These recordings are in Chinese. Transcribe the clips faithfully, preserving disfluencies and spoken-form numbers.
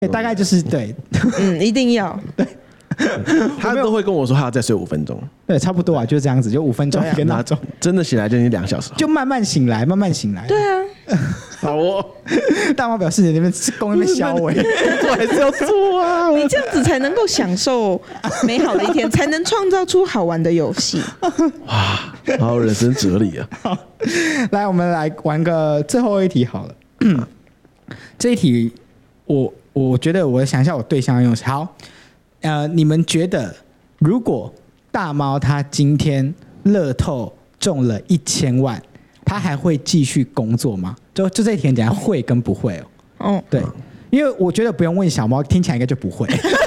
大概就是对， 嗯，一定要对。 他都会跟我说他要再睡五分钟， 对，差不多啊，就是这样子，就五分钟一个闹钟， 真的醒来就已经两小时， 就慢慢醒来，慢慢醒来。 对啊， 好哦。 大猫表示你那边公那边消委， 做还是要做啊， 你这样子才能够享受美好的一天，才能创造出好玩的游戏。 哇，好人生哲理啊！ 好，来，我们来玩个最后一题好了。这一题我我觉得我想一下我对象要用谁好。呃，你们觉得如果大猫他今天乐透中了一千万，他还会继续工作吗？就就这一题很简单，会跟不会哦。哦，对，因为我觉得不用问小猫，听起来应该就不会。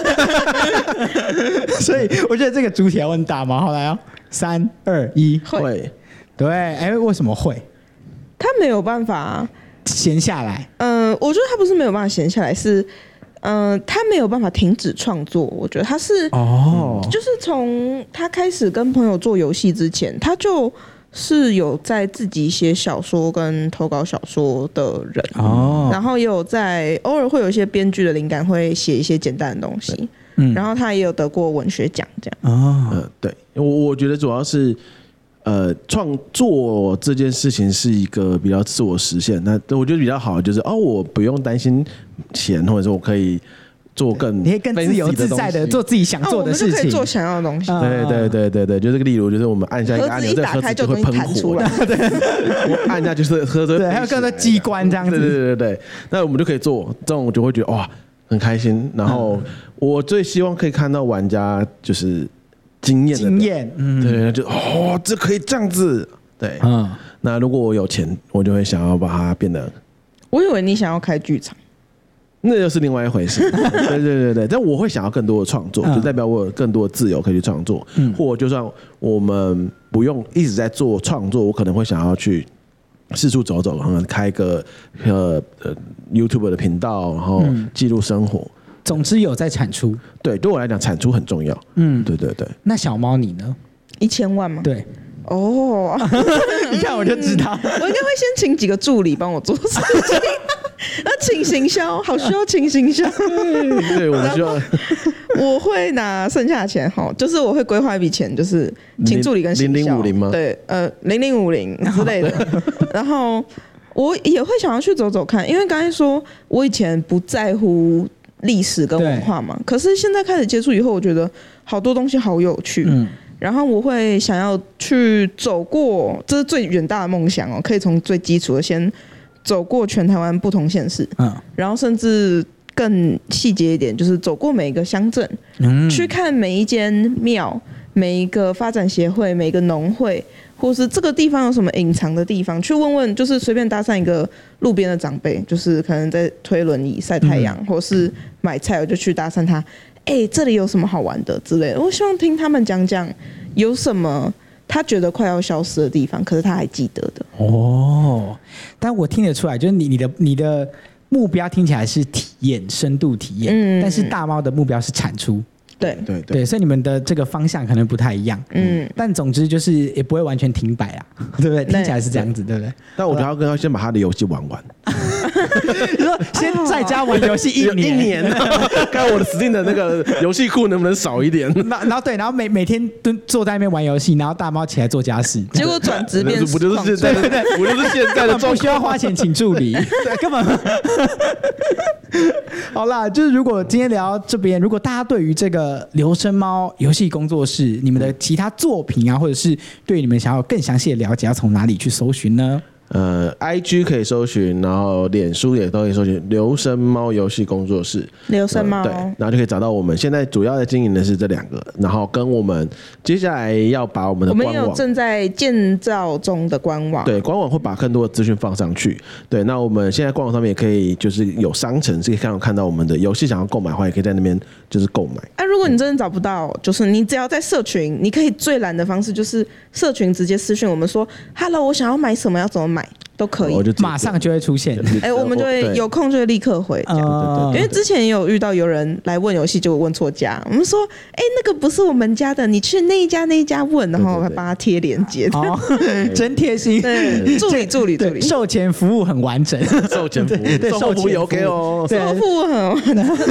所以我觉得这个主体要问大猫。好，来哦，三二一， 会。 对，哎，为什么会？ 他没有办法闲下来。 嗯、呃，我觉得他不是没有办法闲下来，是。嗯、呃，他没有办法停止创作，我觉得他是哦，就是从他开始跟朋友做游戏之前，他就是有在自己写小说跟投稿小说的人哦，然后也有在偶尔会有一些编剧的灵感，会写一些简单的东西，嗯，然后他也有得过文学奖这样哦，呃，对，我我觉得主要是。呃，创作这件事情是一个比较自我实现，那我觉得比较好的就是哦，我不用担心钱，或者说我可以做更， 你可以更自由自在的做自己想做的事情， 啊、我们就可以做想要的东西。 对对对对对，就是例如就是我们按下一个按钮，这盒子就会喷火了，对，我按下就是盒子， 对，还有更多机关这样子， 对对对对，那我们就可以做，这种我就会觉得哇很开心。然后我最希望可以看到玩家就是。经验的经验， 嗯，对，就哦，这可以这样子，对，嗯，那如果我有钱，我就会想要把它变得。 我以为你想要开剧场， 那又是另外一回事。对对对对，但我会想要更多的创作，就代表我有更多的自由可以去创作，嗯，或就算我们不用一直在做创作，我可能会想要去四处走走，然后开个呃呃 YouTube 的频道，然后记录生活。 总之有在产出， 对，对我来讲产出很重要。嗯，对对对。 那小猫你呢？ 一千万吗？ 对。 哦， 你看我就知道， 我应该会先请几个助理帮我做事情。那请行销，好需要请行销。 对，我们需要。 我会拿剩下的钱哈，就是我会规划一笔钱，就是请助理跟行销。 零零五零吗？ 对，呃，零零五零之类的。然后我也会想要去走走看，因为刚才说我以前不在乎。历史跟文化嘛，可是现在开始接触以后，我觉得好多东西好有趣，嗯，然后我会想要去走过，这是最远大的梦想哦，可以从最基础的先走过全台湾不同县市，嗯，然后甚至更细节一点，就是走过每一个乡镇，嗯，去看每一间庙、每一个发展协会、每一个农会。或是这个地方有什么隐藏的地方，去问问，就是随便搭讪一个路边的长辈，就是可能在推轮椅晒太阳，嗯、或是买菜，我就去搭讪他，哎、欸，这里有什么好玩的之类的。我希望听他们讲讲有什么他觉得快要消失的地方，可是他还记得的。 哦，但我听得出来，就是你你的你的目标听起来是体验，深度体验，嗯，但是大猫的目标是产出。 对对 对, 对，所以你们的这个方向可能不太一样，嗯，但总之就是也不会完全停摆啦，对不对？听起来是这样子，对不对？ 但我觉得要跟他先把他的游戏玩完， 你说先在家玩游戏一年， 一年，看我的 Steam 的那个游戏库能不能少一点？ 然后对，然后每每天蹲坐在那边玩游戏，然后大猫起来做家事， 结果转职变不就是现在？对对对，不就是现在的状况？ 不需要花钱请助理，对，根本。好啦，就是如果今天聊到这边，如果大家对于这个流声猫游戏工作室你们的其他作品啊，或者是对你们想要更详细的了解，要从哪里去搜寻呢？ 呃 ，I G 可以搜寻，然后脸书也都可以搜寻“流声猫游戏工作室”。 流声猫、呃、 对，然后就可以找到我们。现在主要的经营的是这两个，然后跟我们接下来要把我们的官网， 我们有正在建造中的官网， 对，官网会把更多的资讯放上去。对，那我们现在官网上面也可以，就是有商城，是可以看到看到我们的游戏，想要购买的话，也可以在那边就是购买。 啊，如果你真的找不到，就是你只要在社群，你可以最懒的方式就是社群直接私讯我们说 ，Hello， 我想要买什么，要怎么买。都可以， 马上就会出现。 哎、欸，我们就会有空就会立刻回这样。哦、因为之前也有遇到有人来问游戏，就问错家，我们说，哎、欸，那个不是我们家的，你去那一家那一家问，然后还帮他贴链接。哦， 真贴心。 对，助理助理助理， 售前服务很完整， 售前服务，售后服务 OK 哦， 售后服务很完整。